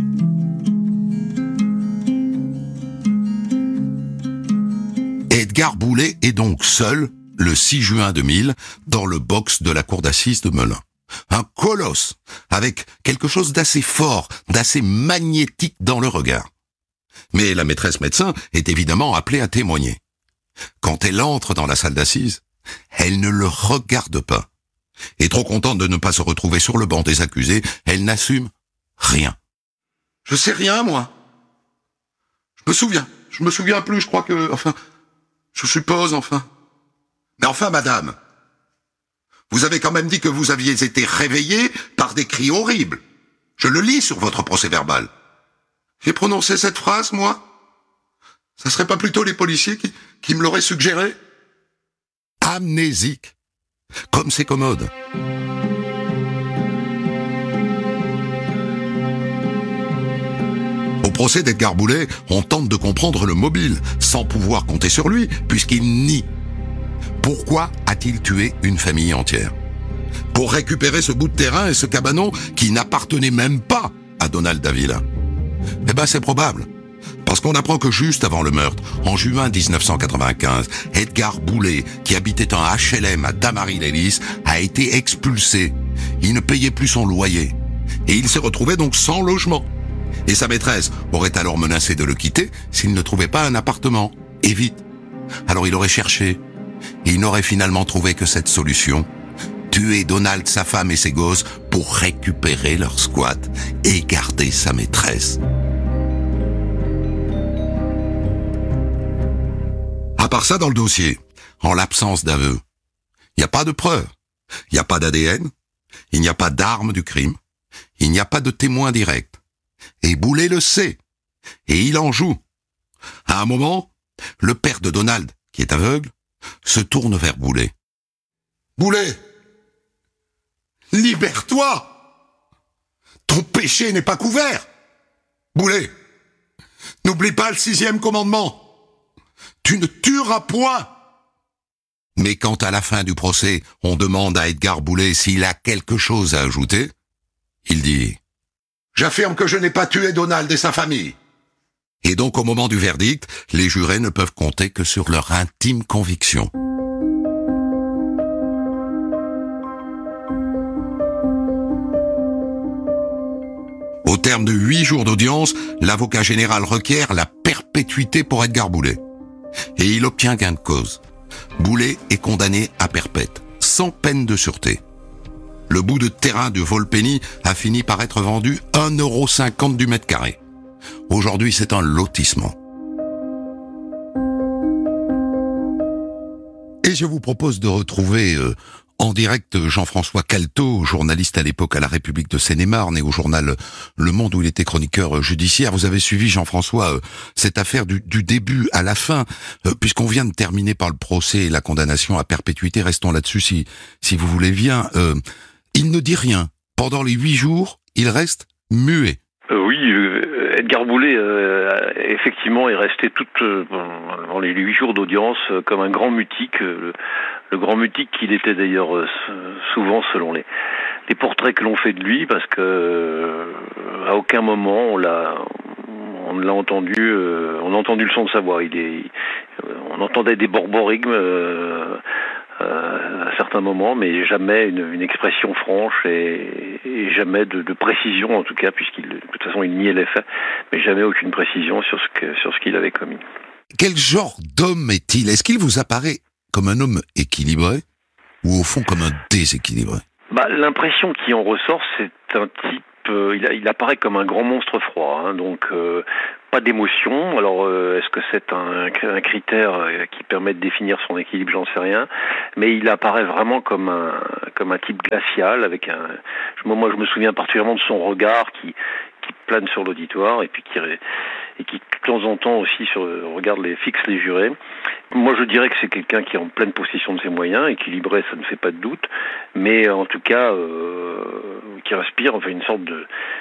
Edgar Boulet est donc seul, le 6 juin 2000, dans le box de la cour d'assises de Melun. Un colosse, avec quelque chose d'assez fort, d'assez magnétique dans le regard. Mais la maîtresse médecin est évidemment appelée à témoigner. Quand elle entre dans la salle d'assises, elle ne le regarde pas. Et trop contente de ne pas se retrouver sur le banc des accusés, elle n'assume rien. Je sais rien, moi. Je me souviens plus, je crois que, je suppose, Mais madame, vous avez quand même dit que vous aviez été réveillée par des cris horribles. Je le lis sur votre procès-verbal. J'ai prononcé cette phrase, moi? Ça serait pas plutôt les policiers qui me l'auraient suggéré? Amnésique. Comme c'est commode. Au procès d'Edgar Boulet, on tente de comprendre le mobile, sans pouvoir compter sur lui, puisqu'il nie. Pourquoi a-t-il tué une famille entière? Pour récupérer ce bout de terrain et ce cabanon qui n'appartenait même pas à Donald Davila. Eh ben, c'est probable. Parce qu'on apprend que juste avant le meurtre, en juin 1995, Edgar Boulet, qui habitait un HLM à Damary-Lélis, a été expulsé. Il ne payait plus son loyer. Et il s'est retrouvé donc sans logement. Et sa maîtresse aurait alors menacé de le quitter s'il ne trouvait pas un appartement. Et vite. Alors il aurait cherché. Et il n'aurait finalement trouvé que cette solution. Tuer Donald, sa femme et ses gosses pour récupérer leur squat et garder sa maîtresse. À part ça, dans le dossier, en l'absence d'aveu, il n'y a pas de preuves, il n'y a pas d'ADN, il n'y a pas d'arme du crime, il n'y a pas de témoin direct. Et Boulet le sait, et il en joue. À un moment, le père de Donald, qui est aveugle, se tourne vers Boulet. « Boulet, libère-toi! Ton péché n'est pas couvert! Boulet, n'oublie pas le 6e commandement! Tu ne tueras point !» Mais quand à la fin du procès, on demande à Edgar Boulet s'il a quelque chose à ajouter, il dit « J'affirme que je n'ai pas tué Donald et sa famille. » Et donc au moment du verdict, les jurés ne peuvent compter que sur leur intime conviction. Au terme de 8 jours d'audience, l'avocat général requiert la perpétuité pour Edgar Boulet. Et il obtient gain de cause. Boulet est condamné à perpète, sans peine de sûreté. Le bout de terrain de Volpeni a fini par être vendu 1,50 € du mètre carré. Aujourd'hui, c'est un lotissement. Et je vous propose de retrouver en direct Jean-François Calto, journaliste à l'époque à La République de Seine-et-Marne et au journal Le Monde où il était chroniqueur judiciaire. Vous avez suivi, Jean-François, cette affaire du début à la fin, puisqu'on vient de terminer par le procès et la condamnation à perpétuité. Restons là-dessus si vous voulez bien. Il ne dit rien. Pendant les 8 jours, il reste muet. Oui, Edgar Boulet, effectivement, est resté dans les 8 jours d'audience comme un grand mutique, le grand mutique qu'il était d'ailleurs souvent selon les portraits que l'on fait de lui, parce que à aucun moment on l'a entendu, on a entendu le son de sa voix. On entendait des borborigmes à certains moments, mais jamais une expression franche et jamais de précision, en tout cas, de toute façon il niait les faits, mais jamais aucune précision sur ce qu'il avait commis. Quel genre d'homme est-il? Est-ce qu'il vous apparaît comme un homme équilibré ou au fond comme un déséquilibré? L'impression qui en ressort, c'est un type, il apparaît comme un grand monstre froid, donc pas d'émotion. Alors est-ce que c'est un critère qui permet de définir son équilibre? J'en sais rien, mais il apparaît vraiment comme un type glacial, avec moi je me souviens particulièrement de son regard qui plane sur l'auditoire et qui de temps en temps aussi fixe les jurés. Moi je dirais que c'est quelqu'un qui est en pleine possession de ses moyens, équilibré, ça ne fait pas de doute, mais en tout cas qui respire une sorte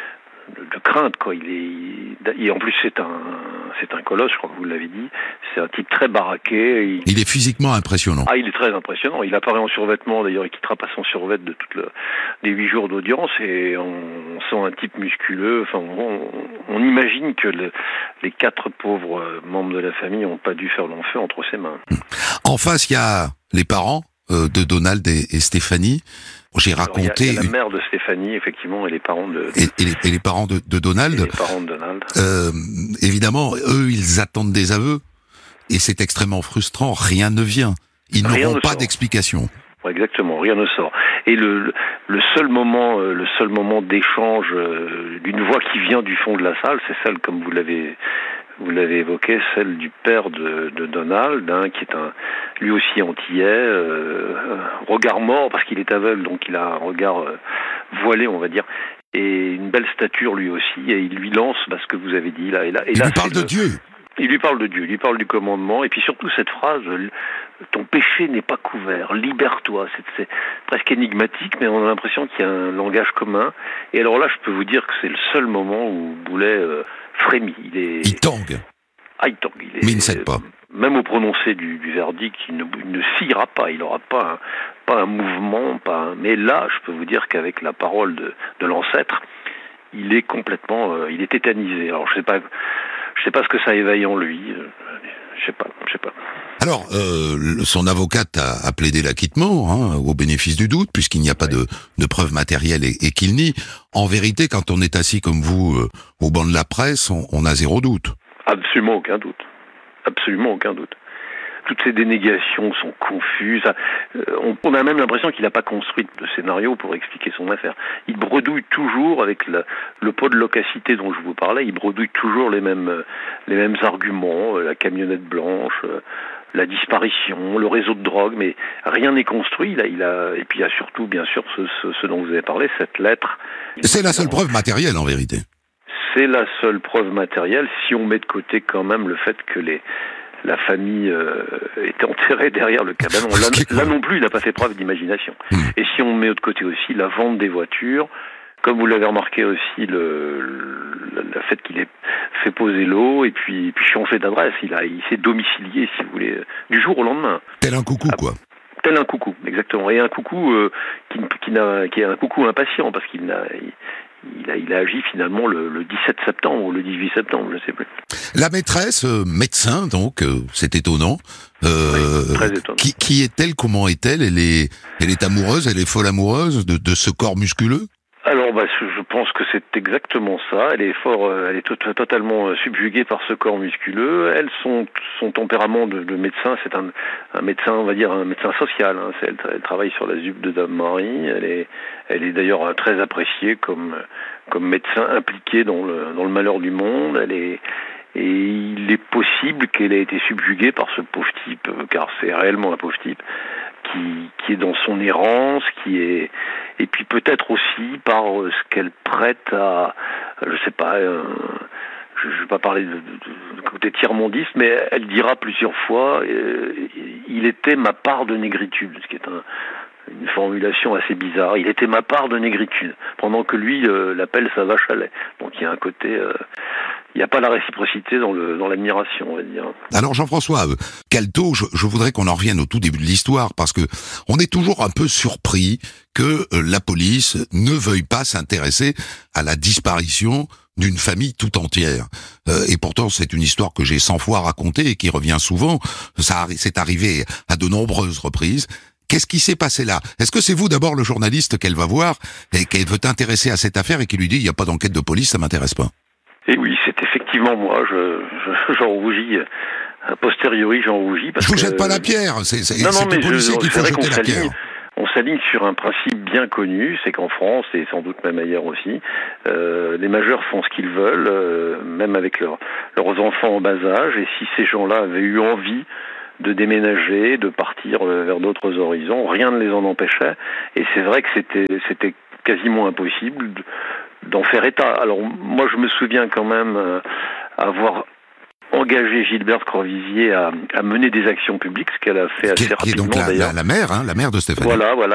de crainte, quoi. Et en plus c'est un colosse, je crois que vous l'avez dit. C'est un type très baraqué. Il est physiquement impressionnant. Ah, il est très impressionnant. Il apparaît en survêtement, d'ailleurs, il quittera pas son survêt de des 8 jours d'audience, et on sent un type musculeux. Enfin, on imagine que les 4 pauvres membres de la famille n'ont pas dû faire long feu entre ses mains. En face, il y a les parents de Donald et Stéphanie. J'ai raconté... Il y a la mère de Stéphanie, effectivement, et les parents de... Et les parents de Donald. Et les parents de Donald. Évidemment, eux, ils attendent des aveux. Et c'est extrêmement frustrant. Rien ne vient. Ils n'auront pas d'explication. Ouais, exactement, rien ne sort. Et le seul moment d'échange d'une voix qui vient du fond de la salle, c'est celle, comme vous l'avez évoqué, celle du père de Donald, qui est lui aussi antillais, regard mort parce qu'il est aveugle, donc il a un regard voilé, on va dire, et une belle stature lui aussi, et il lui lance ce que vous avez dit là. Il lui parle de Dieu. Il lui parle de Dieu, il lui parle du commandement, et puis surtout cette phrase, ton péché n'est pas couvert, libère-toi. C'est presque énigmatique, mais on a l'impression qu'il y a un langage commun. Et alors là, je peux vous dire que c'est le seul moment où Boulet frémit. Il tangue. Ah, il tangue. Mais il ne cède pas. Même au prononcé du verdict, il ne sciera pas, il n'aura pas un mouvement, mais là, je peux vous dire qu'avec la parole de l'ancêtre, il est complètement, il est tétanisé. Alors je sais pas ce que ça éveille en lui. Je sais pas. Alors, son avocate a plaidé l'acquittement, au bénéfice du doute, puisqu'il n'y a pas de preuves matérielles et qu'il nie. En vérité, quand on est assis comme vous au banc de la presse, on a zéro doute. Absolument aucun doute. Toutes ces dénégations sont confuses. On a même l'impression qu'il n'a pas construit de scénario pour expliquer son affaire. Il bredouille toujours avec le pot de loquacité dont je vous parlais. Il bredouille toujours les mêmes arguments, la camionnette blanche, la disparition, le réseau de drogue, mais rien n'est construit. Et puis il y a surtout, bien sûr, ce dont vous avez parlé, cette lettre. C'est la seule preuve matérielle, en vérité. C'est la seule preuve matérielle, si on met de côté quand même le fait que la famille était enterrée derrière le cabanon. Là non plus, il n'a pas fait preuve d'imagination. Et si on met de côté aussi la vente des voitures, comme vous l'avez remarqué aussi, le fait qu'il ait fait poser l'eau et puis changé d'adresse, il s'est domicilié, si vous voulez, du jour au lendemain. Tel un coucou, quoi. Tel un coucou, exactement. Et un coucou qui est un coucou impatient, parce qu'il a agi finalement le 17 septembre ou le 18 septembre, je ne sais plus. La maîtresse, médecin, donc, c'est étonnant. Oui, très étonnant. Qui est-elle? Comment est-elle? Elle est amoureuse, elle est folle amoureuse de ce corps musculeux? Alors, je pense que c'est exactement ça. Elle est totalement subjuguée par ce corps musculeux. Elle, son tempérament de médecin, c'est un médecin, on va dire un médecin social. Elle travaille sur la ZUP de Dame Marie. Elle est d'ailleurs très appréciée comme médecin impliqué dans le malheur du monde. Et il est possible qu'elle ait été subjuguée par ce pauvre type, car c'est réellement un pauvre type, qui est dans son errance, et puis peut-être aussi par ce qu'elle prête à, je sais pas, je vais pas parler de côté tiers-mondiste, mais elle dira plusieurs fois, il était ma part de négritude, ce qui est une formulation assez bizarre. Il était ma part de négritude, pendant que lui l'appelle sa vache à lait. Donc il y a un côté, il n'y a pas la réciprocité dans l'admiration, on va dire. Alors Jean-François Calto, je voudrais qu'on en revienne au tout début de l'histoire, parce que on est toujours un peu surpris que la police ne veuille pas s'intéresser à la disparition d'une famille tout entière. Et pourtant, c'est une histoire que j'ai 100 fois racontée et qui revient souvent. C'est arrivé à de nombreuses reprises. Qu'est-ce qui s'est passé là? Est-ce que c'est vous d'abord le journaliste qu'elle va voir et qu'elle veut intéresser à cette affaire et qui lui dit il n'y a pas d'enquête de police, ça m'intéresse pas? Et oui, c'est effectivement moi. J'en rougis. A posteriori, j'en rougis. Je vous jette pas la pierre. C'est les policiers qui font jeter la pierre. On s'aligne sur un principe bien connu, c'est qu'en France, et sans doute même ailleurs aussi, les majeurs font ce qu'ils veulent, même avec leurs enfants en bas âge, et si ces gens-là avaient eu envie de déménager, de partir vers d'autres horizons, rien ne les en empêchait, et c'est vrai que c'était quasiment impossible d'en faire état. Alors moi je me souviens quand même avoir engagé Gilberte Croisier à mener des actions publiques, ce qu'elle a fait assez rapidement. Qui est donc la mère de Stéphanie. Voilà,